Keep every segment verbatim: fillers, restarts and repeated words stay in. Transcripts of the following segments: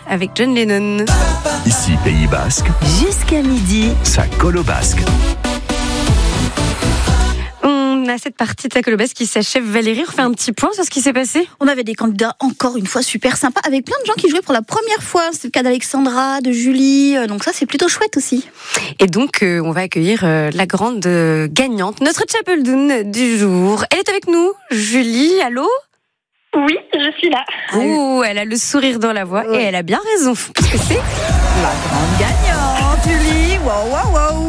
avec John Lennon. Ici Pays Basque. Jusqu'à midi. Ça colle au basque. On a cette partie de Ça colle au basque qui s'achève. Valérie, on refait un petit point sur ce qui s'est passé. On avait des candidats encore une fois super sympas, avec plein de gens qui jouaient pour la première fois. C'est le cas d'Alexandra, de Julie, donc ça c'est plutôt chouette aussi. Et donc euh, on va accueillir euh, la grande euh, gagnante, notre Chapeldoun du jour. Elle est avec nous, Julie, allô? Oui, je suis là. Oh, elle a le sourire dans la voix, ouais. Et elle a bien raison, parce que c'est la grande gagnante, Julie. Waouh, waouh, waouh.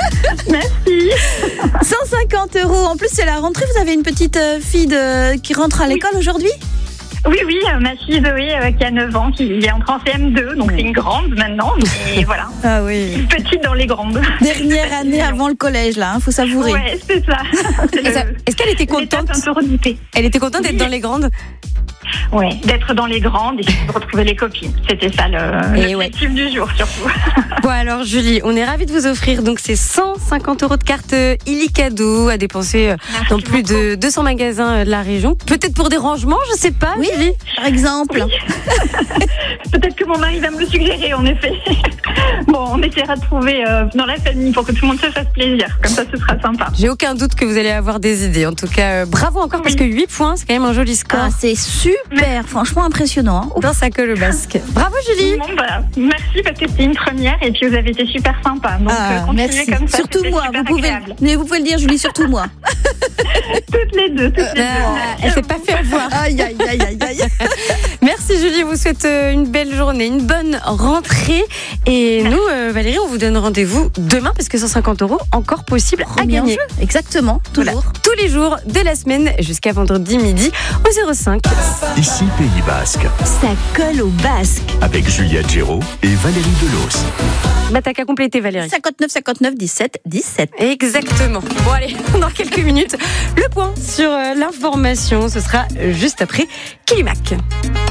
Merci. cent cinquante euros. En plus, c'est la rentrée. Vous avez une petite fille de... qui rentre à l'école oui. aujourd'hui? Oui, oui, ma fille Zoé euh, qui a neuf ans, qui est entrée en C M deux, donc c'est une grande maintenant, mais voilà. Ah oui. Une petite dans les grandes. Dernière année avant le collège, là, hein, faut savourer. Ouais, c'est ça. C'est le... Est-ce qu'elle était contente? Elle était contente d'être oui. dans les grandes? Oui, d'être dans les grandes et de retrouver les copines. C'était ça le, l'objectif ouais. du jour, surtout. Bon alors Julie, on est ravis de vous offrir donc ces cent cinquante euros de carte Illicadeau à dépenser Merci dans plus beaucoup. de deux cents magasins de la région. Peut-être pour des rangements, je sais pas. Oui, Julie. Par exemple. Oui. Peut-être que mon mari va me le suggérer, en effet. Bon, on essaiera de trouver euh, dans la famille pour que tout le monde se fasse plaisir. Comme ça, ce sera sympa. J'ai aucun doute que vous allez avoir des idées. En tout cas, euh, bravo encore oui. parce que huit points, c'est quand même un joli score. Ah, c'est super, Merci. Franchement impressionnant. Hein. Dans Ça colle au basque. Bravo Julie. Bon, bah, merci parce que c'était une première et puis vous avez été super sympa. Donc ah, euh, continuez merci. comme ça. Surtout moi, vous pouvez, mais vous pouvez le dire Julie, surtout moi. Toutes les deux, toutes les euh, deux. Elle s'est pas fait avoir. Aïe, aïe, aïe, aïe, aïe. Merci Julie, je vous souhaite une belle journée, une bonne rentrée. Et merci. nous, euh, Valérie, on vous donne rendez-vous demain parce que cent cinquante euros encore possible à Premier gagner. Jeu. Exactement, toujours. Voilà. Tous les jours de la semaine jusqu'à vendredi midi au zéro cinq. Ici Pays Basque. Ça colle au basque. Avec Juliette Géraud et Valérie Delos. Bah t'as qu'à compléter Valérie. cinquante-neuf cinquante-neuf dix-sept dix-sept. Exactement. Bon allez, dans quelques minutes, le point sur euh, l'information, ce sera juste après Kilimac.